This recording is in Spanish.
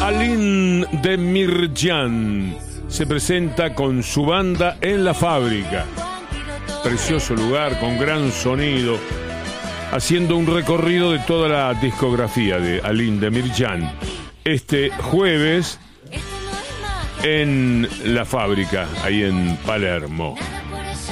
Aline Demirjian se presenta con su banda en La Fábrica. Precioso lugar con gran sonido, haciendo un recorrido de toda la discografía de Aline Demirjian. Este jueves en La Fábrica, ahí en Palermo.